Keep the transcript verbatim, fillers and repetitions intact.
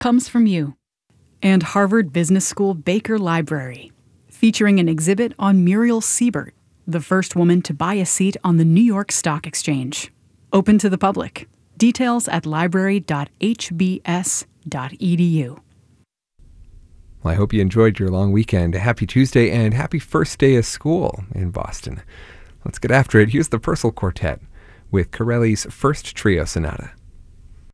comes from you. And Harvard Business School Baker Library, featuring an exhibit on Muriel Siebert, the first woman to buy a seat on the New York Stock Exchange. Open to the public. Details at library dot h b s dot e d u. Well, I hope you enjoyed your long weekend. Happy Tuesday and happy first day of school in Boston. Let's get after it. Here's the Purcell Quartet with Corelli's First Trio Sonata.